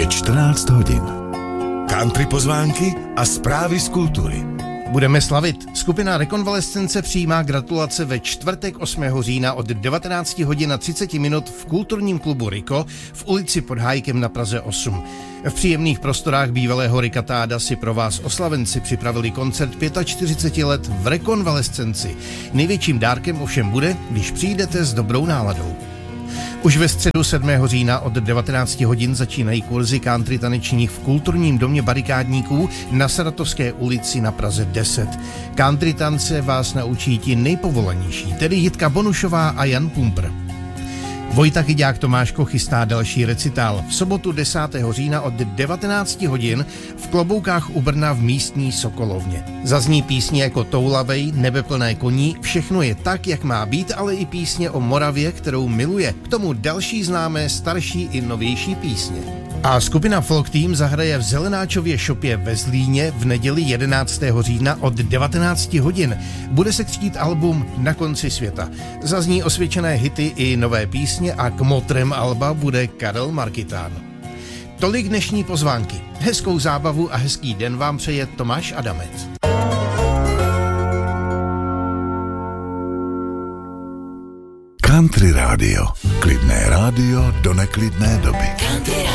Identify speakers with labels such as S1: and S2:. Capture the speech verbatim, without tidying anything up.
S1: Je čtrnáct hodin. Country pozvánky a zprávy z kultury.
S2: Budeme slavit. Skupina Rekonvalescence přijímá gratulace ve čtvrtek osmého října od devatenáct hodin a třicet minut v kulturním klubu Riko v ulici Pod Hájkem na Praze osm. V příjemných prostorách bývalého Rikatáda si pro vás oslavenci připravili koncert čtyřicet pět let v Rekonvalescenci. Největším dárkem ovšem bude, když přijdete s dobrou náladou. Už ve středu sedmého října od devatenáct hodin začínají kurzy country tanečních v kulturním domě barikádníků na Saratovské ulici na Praze deset. Country tance vás naučí ti nejpovolanější, tedy Jitka Bonušová a Jan Pumpr. Vojta Chyďák Tomáško chystá další recitál. V sobotu desátého října od devatenáct hodin v Kloboukách u Brna v místní Sokolovně. Zazní písně jako Toulavej, Nebeplné koní, Všechno je tak, jak má být, ale i písně o Moravě, kterou miluje. K tomu další známé starší i novější písně. A skupina Folk Team zahraje v Zelenáčově šopě ve Zlíně v neděli jedenáctého října od devatenáct hodin. Bude se křtít album Na konci světa. Zazní osvědčené hity i nové písně a kmotrem alba bude Karel Markitán. Tolik dnešní pozvánky. Hezkou zábavu a hezký den vám přeje Tomáš Adamec.
S1: Country rádio. Klidné rádio do neklidné doby.
S3: Country